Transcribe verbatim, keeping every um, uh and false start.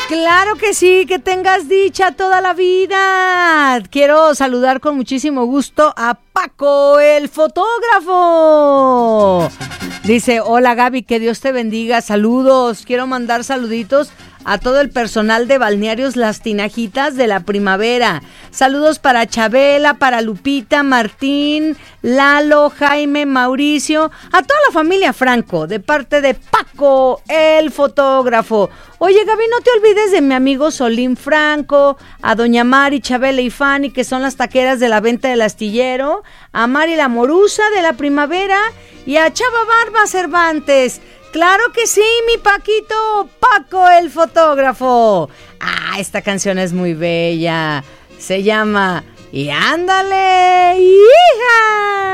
Claro que sí, que tengas dicha toda la vida. Quiero saludar con muchísimo gusto a Paco, el fotógrafo. Dice, hola Gaby, que Dios te bendiga, saludos. Quiero mandar saluditos a todo el personal de Balnearios Las Tinajitas de la Primavera. Saludos para Chabela, para Lupita, Martín, Lalo, Jaime, Mauricio, a toda la familia Franco, de parte de Paco, el fotógrafo. Oye, Gaby, no te olvides de mi amigo Solín Franco, a doña Mari, Chabela y Fanny, que son las taqueras de la venta del astillero, a Mari la Morusa de la Primavera y a Chava Barba Cervantes. ¡Claro que sí, mi Paquito! ¡Paco, el fotógrafo! Ah, esta canción es muy bella. Se llama Y ándale, hija.